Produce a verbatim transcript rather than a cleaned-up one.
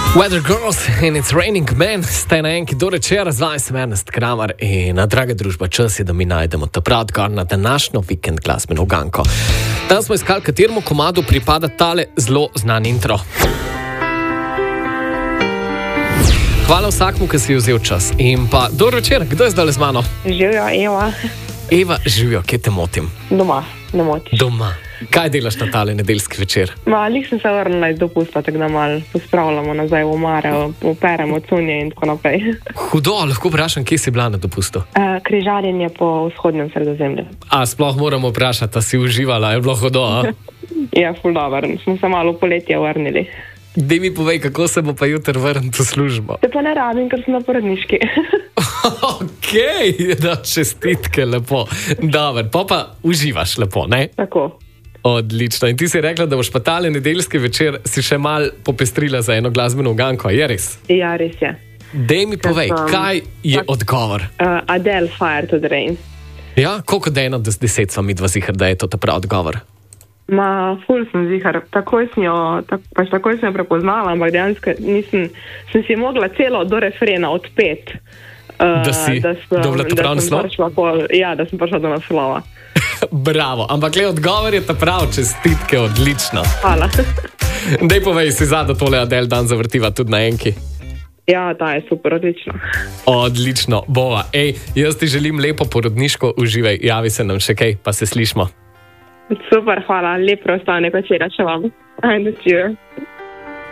Weather Girls and It's Raining Men ste na enki do večera, zdaj sem Ernest Kramar in na draga družba, čas je, da mi najdemo ta prav odgovor na današnjo vikend glasbeno uganko. Tam smo iskali, kateremu komadu pripada tale zelo znan intro. Hvala vsakmu, ki si je vzel čas. In pa dobro večer, kdo je zdaj z mano? Živijo, Eva. Eva, živijo, kje te motim? Doma, ne motiš. Doma. Kaj delaš na tale nedeljski večer? Malih sem se vrnila iz dopusta, tako da malo pospravljamo nazaj v omare, operemo cunje in tako naprej. Hudo, lahko vprašam, kje si bila na dopustu? Uh, križarjenje po vzhodnem Sredozemlju. A sploh moramo vprašati, a si uživala, je bilo hudo, a? Ja, ful dobro, smo se malo v poletje vrnili. Dej mi povej, kako se bo pa jutri vrniti v službo. Te pa ne rabim, ker sem na porodniški. Okej, okay, da čestitke, lepo. Dobar, pa pa uživaš lepo, ne? Tako. Odlično. In ti si rekla, da boš pa tale nedeljski večer si še mal popestrila za eno glasbeno uganko, je res? Ja, res je. Dej mi povej, um, kaj je tak, odgovor? Uh, Adele, Fire to the Rain. Ja, koliko da eno do deset sva mi dva zihar, da je to ta prav odgovor? Ma, ful sem zihar. Takoj sem jo, tak, pač takoj sem jo prepoznala, ampak dejansko nisem, sem si mogla celo do refrena odpet. Uh, da si dobila to prav naslov? Ja, da sem prišla do naslova. Bravo, ampak le odgovor je ta prav, čestitke, odlično. Hvala. Dej povej, si za, da tole Adele dan zavrtiva tudi na enki. Ja, ta je super, odlično. Odlično, bova. Ej, jaz ti želim lepo porodniško, uživaj, javi se nam še kaj, pa se slišmo. Super, hvala, lep preostanek večera še vam. Ajde, cheer.